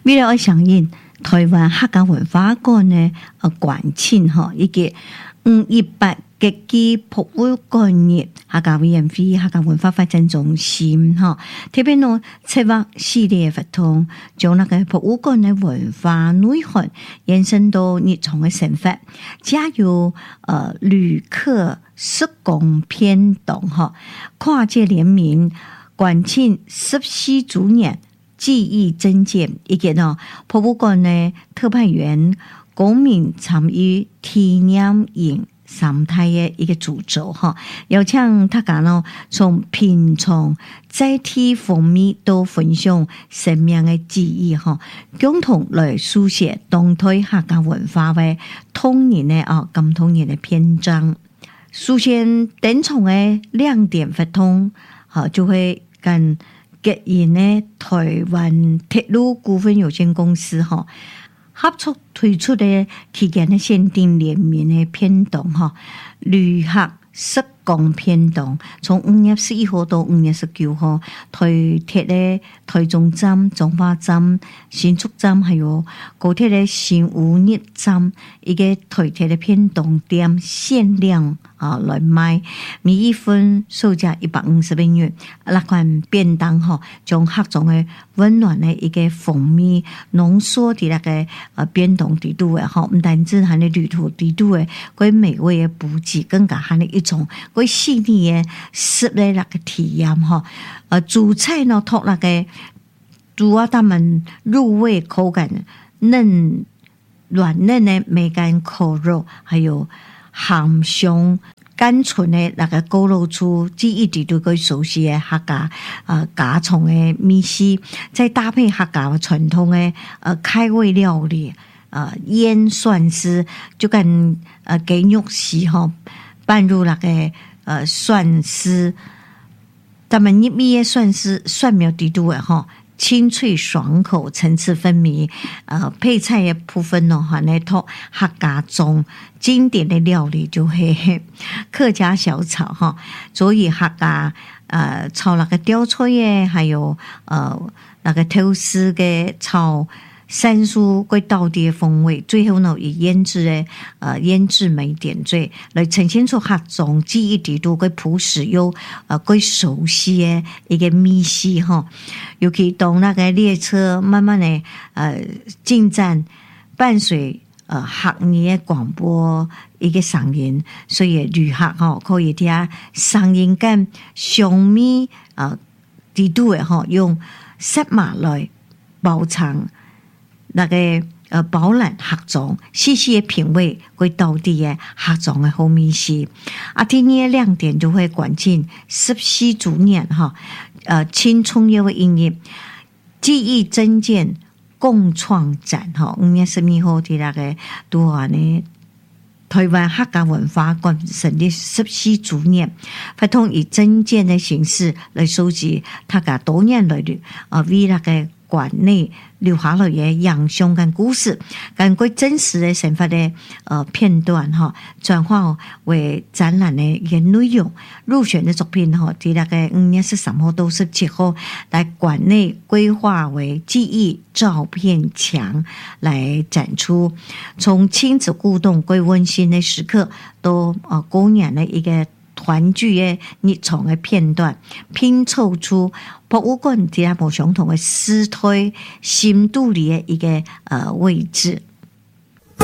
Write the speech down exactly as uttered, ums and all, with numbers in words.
为了要响应台湾客家文化馆呢，呃，馆庆哈，一个五一八国际博物馆日，客家委員會、客家文化發展中心哈，特別呢策劃系列活動，將那個博物館嘅文化內涵延伸到日常嘅生活，加入呃旅客施工偏動哈，跨界聯名館慶十四周年記憶增建，以及呢博物館嘅特派員公民參與體驗營三態嘅一個主軸哈，邀請大家呢從平常載體方面都分享生命嘅記憶哈，共同來書寫當代客家文化嘅童年嘅啊咁童年嘅篇章，書寫登場嘅亮點活動，好就會跟吉延呢台灣鐵路股份有限公司哈合作推出的期間的限定聯名的片段哈，旅客施工片段，從五月十一號到五月十九號，台鐵的台中站、彰化站、新竹站，還有高鐵的新武日站，一個台鐵的片段店限量啊來賣，每一份售價一百五十元。那款便當哈，將各種的溫暖的一個風味濃縮喺那個呃便當底度嘅哈，唔單止係你旅途底度嘅嗰美味嘅補給，更加係一種嗰細膩嘅食嘅那個體驗哈。呃，主菜呢，托那個主啊，他們入味口感嫩軟嫩的梅乾扣肉，還有鹹香甘醇的那個勾勒出記憶地度佢熟悉的客家呃家常的米絲，再搭配客家傳統的呃開胃料理，呃醃蒜絲就跟呃雞肉絲哈拌入那個呃蒜絲，咱們一味的蒜絲蒜苗地度的哈。清脆爽口，層次分明。呃，配菜嘅部分呢，哈，呢套客家中經典的料理就係客家小炒哈，所以客家呃炒那個吊菜嘅，還有呃那個頭絲嘅炒山蘇歸道地嘅風味，最後呢以醃製嘅呃醃製梅點綴來呈現出客種記憶地度歸樸實又呃歸熟悉嘅一個米絲哈。尤其當那個列車慢慢的呃進站，伴隨呃客語嘅廣播一個聲音，所以旅客哈可以聽聲音感上面呃地度嘅哈，用色碼來包藏那個呃飽覽客種，細細的品味歸道地嘅客種嘅好美食。啊，第二亮點就會館慶十四周年哈。呃，青春有音樂記憶增建共創展哈，五月十二號的那個都話呢，台灣客家文化館成立十四周年，會通以增建的形式來收集客家多年來的呃為那個館內留下來嘅影像跟故事，跟佢真實的生活的呃片段哈，轉化為展覽的一個內容。入選的作品哈，喺那個五月十三號到十七號，來館內規劃為記憶照片牆來展出，從親子互動歸溫馨的時刻，到呃過年的一個團聚嘅日常嘅片段，拼湊出博物館其他無相同嘅詩推深度裡嘅一個呃位置。